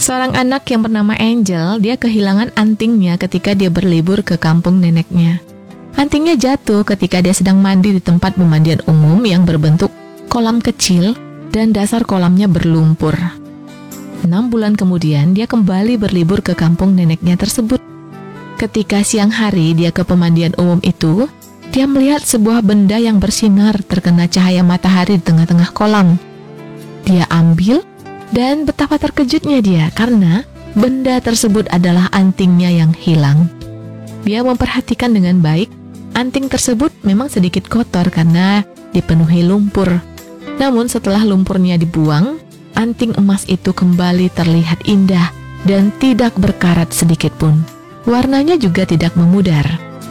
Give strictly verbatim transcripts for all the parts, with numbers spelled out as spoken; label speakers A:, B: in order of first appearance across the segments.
A: Seorang anak yang bernama Angel, dia kehilangan antingnya ketika dia berlibur ke kampung neneknya. Antingnya jatuh ketika dia sedang mandi di tempat pemandian umum yang berbentuk kolam kecil dan dasar kolamnya berlumpur. Enam bulan kemudian, dia kembali berlibur ke kampung neneknya tersebut. Ketika siang hari dia ke pemandian umum itu, dia melihat sebuah benda yang bersinar terkena cahaya matahari di tengah-tengah kolam. Dia ambil, dan betapa terkejutnya dia karena benda tersebut adalah antingnya yang hilang. Dia memperhatikan dengan baik, anting tersebut memang sedikit kotor karena dipenuhi lumpur. Namun setelah lumpurnya dibuang, anting emas itu kembali terlihat indah dan tidak berkarat sedikit pun. Warnanya juga tidak memudar.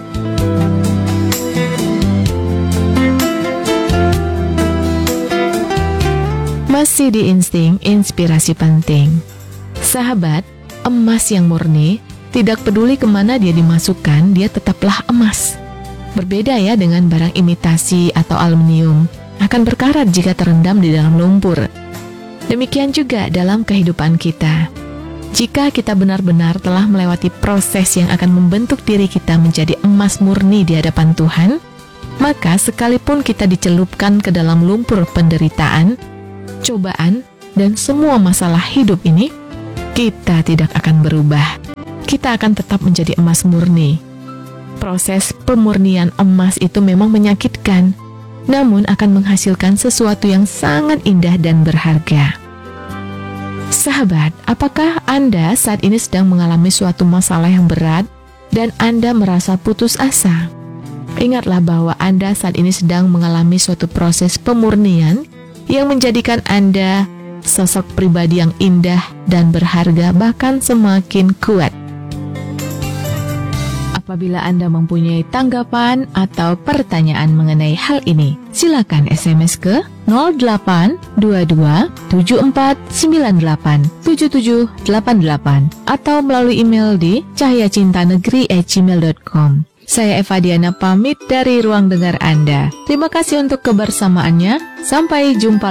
A: Masih di insting inspirasi penting. Sahabat, emas yang murni, tidak peduli kemana dia dimasukkan, dia tetaplah emas. Berbeda ya dengan barang imitasi atau aluminium, akan berkarat jika terendam di dalam lumpur. Demikian juga dalam kehidupan kita. Jika kita benar-benar telah melewati proses yang akan membentuk diri kita menjadi emas murni di hadapan Tuhan, maka sekalipun kita dicelupkan ke dalam lumpur penderitaan, cobaan, dan semua masalah hidup ini, kita tidak akan berubah. Kita akan tetap menjadi emas murni. Proses pemurnian emas itu memang menyakitkan, namun akan menghasilkan sesuatu yang sangat indah dan berharga. Sahabat, apakah Anda saat ini sedang mengalami suatu masalah yang berat dan Anda merasa putus asa? Ingatlah bahwa Anda saat ini sedang mengalami suatu proses pemurnian yang menjadikan Anda sosok pribadi yang indah dan berharga, bahkan semakin kuat. Apabila Anda mempunyai tanggapan atau pertanyaan mengenai hal ini, silakan S M S ke nol delapan dua dua tujuh empat sembilan delapan tujuh tujuh delapan delapan atau melalui email di cahyacintanegeri at gmail dot com. Saya Eva Diana pamit dari ruang dengar Anda. Terima kasih untuk kebersamaannya. Sampai jumpa